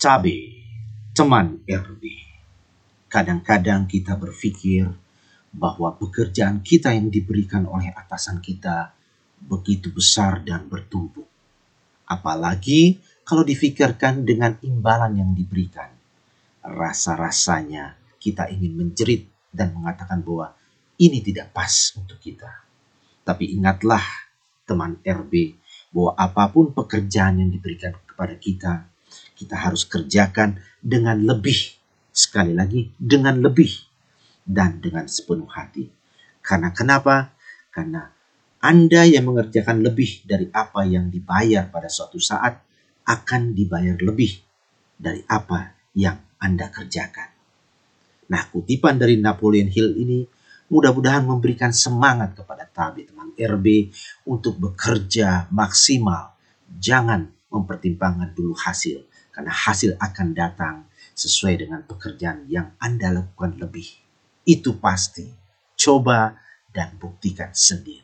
Cabe, teman RB. Kadang-kadang kita berpikir bahwa pekerjaan kita yang diberikan oleh atasan kita begitu besar dan bertumpuk. Apalagi kalau difikirkan dengan imbalan yang diberikan. Rasa-rasanya kita ingin menjerit dan mengatakan bahwa ini tidak pas untuk kita. Tapi ingatlah teman RB, bahwa apapun pekerjaan yang diberikan kepada kita, kita harus kerjakan dengan lebih. Sekali lagi, dengan lebih dan dengan sepenuh hati. Karena kenapa? Karena Anda yang mengerjakan lebih dari apa yang dibayar pada suatu saat akan dibayar lebih dari apa yang Anda kerjakan. Nah, kutipan dari Napoleon Hill ini mudah-mudahan memberikan semangat kepada Tabe teman RB untuk bekerja maksimal. Jangan mempertimbangkan dulu hasil, karena hasil akan datang sesuai dengan pekerjaan yang Anda lakukan lebih. Itu pasti. Coba dan buktikan sendiri.